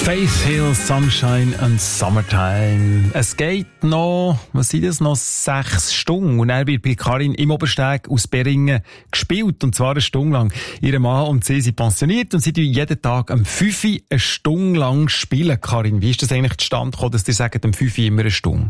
Faith Hill, Sunshine and Summertime. Es geht noch, was sind das, noch 6 Stunden. Und dann wird bei Karin im Obersteg aus Beringen gespielt. Und zwar eine Stunde lang. Ihr Mann und sie sind pensioniert und sie tun jeden Tag am 5 Uhr eine Stunde lang spielen. Karin, wie ist das eigentlich zustande gekommen, dass ihr sagt, am 5 Uhr immer eine Stunde?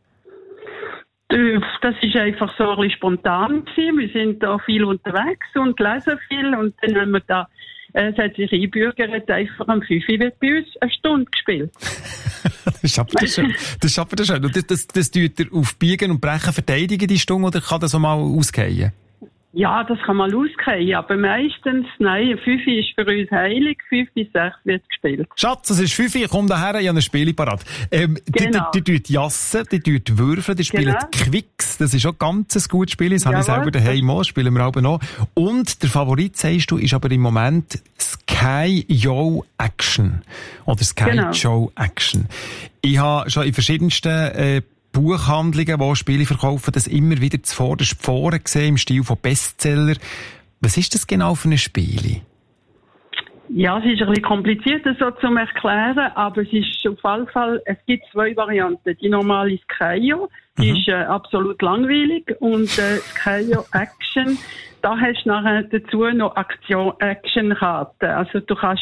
Das ist einfach so ein bisschen spontan gewesen. Wir sind da viel unterwegs und lesen viel. Und dann haben wir da, es hat sich eingebürgert, einfach am 5 Uhr wird bei uns eine Stunde gespielt. Das ist aber schön. Und das tut ihr auf Biegen und Brechen verteidigen, die Stunde, oder kann das auch mal ausgehen? Ja, das kann mal ausgehen, aber meistens, nein, 5 Uhr ist für uns heilig, 5 bis 6 wird gespielt. Schatz, es ist 5 Uhr, komm daher, ich habe ein Spiel parat. Genau. Die tut Jassen, die tut Würfeln, die spielen Quicks, das ist auch ganz ein gutes Spiel, das habe ich selber daheim auch, spielen wir aber noch. Und der Favorit, sagst du, ist aber im Moment Sky Yo Action. Oder Sky Joe Action. Ich habe schon in verschiedensten Buchhandlungen, die Spiele verkaufen, das immer wieder zuvorderst vorne gesehen, im Stil von Bestseller. Was ist das genau für ein Spiel? Ja, es ist ein bisschen kompliziert, das so zu erklären, aber es ist auf jeden Fall, es gibt 2 Varianten. Die normale Sky-Yo, die ist absolut langweilig, und Sky-Yo Action, da hast du nachher dazu noch Action-Karten. Also du kannst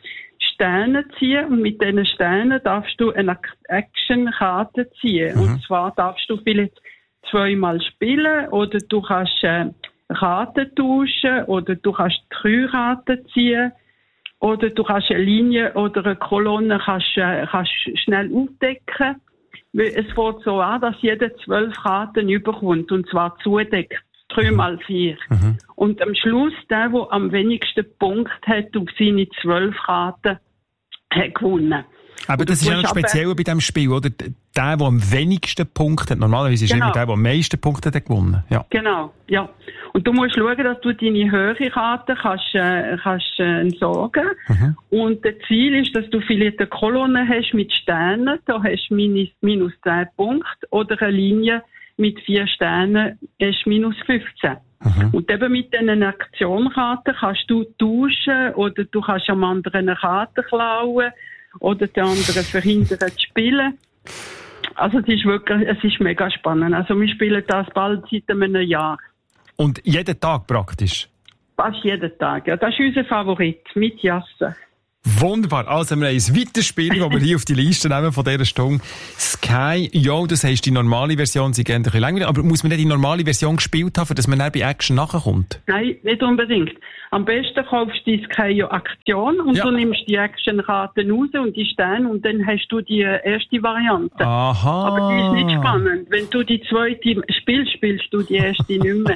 Sterne ziehen, und mit diesen Sternen darfst du eine Action-Karte ziehen. Und zwar darfst du vielleicht 2-mal spielen, oder du kannst Karten tauschen, oder du kannst 3 Karten ziehen, oder du kannst eine Linie oder eine Kolonne kannst schnell aufdecken. Es fängt so an, dass jeder 12 Karten überkommt, und zwar zudeckt. 3x4. Und am Schluss, der am wenigsten Punkt hat auf seine 12 Karten, hat gewonnen. Aber das ist ja noch speziell bei diesem Spiel, oder? Der am wenigsten Punkte hat, normalerweise ist immer der am meisten Punkte hat gewonnen. Ja. Genau, ja. Und du musst schauen, dass du deine höhere Karte kannst entsorgen. Und das Ziel ist, dass du vielleicht eine Kolonne hast mit Sternen, da hast du minus 10 Punkte, oder eine Linie mit 4 Sternen ist minus 15. Und eben mit diesen Aktionkarten kannst du tauschen, oder du kannst am anderen eine Karte klauen, oder den anderen verhindern zu spielen. Also es ist mega spannend. Also wir spielen das bald seit einem Jahr. Und jeden Tag praktisch? Fast jeden Tag, ja. Das ist unser Favorit, mit Jassen. Wunderbar. Also, wir haben ein weiteres Spiel, das wir hier auf die Liste nehmen von dieser Stunde. Sky Yo, das heisst, die normale Version, sie geht ein bisschen länger. Aber muss man nicht die normale Version gespielt haben, dass man dann bei Action nachkommt? Nein, nicht unbedingt. Am besten kaufst du die Sky Yo Aktion und du nimmst die Action-Karten raus und die Sterne, und dann hast du die erste Variante. Aha. Aber die ist nicht spannend. Wenn du die zweite spielst, spielst du die erste nicht mehr.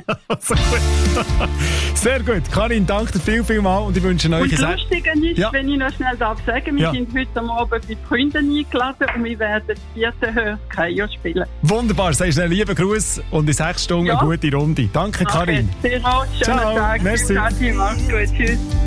Sehr gut. Karin, danke dir viel mal, und ich wünsche euch... Und das Lustige ist, wenn ich noch schnell sagen, wir sind heute Abend bei Freunden eingeladen, und wir werden das 4. Sky Yo spielen. Wunderbar. Sagst einen lieben Gruß und in 6 Stunden eine gute Runde. Danke, Karin. Sehr gut. Schönen Tag. Merci. Mach's gut. Tschüss.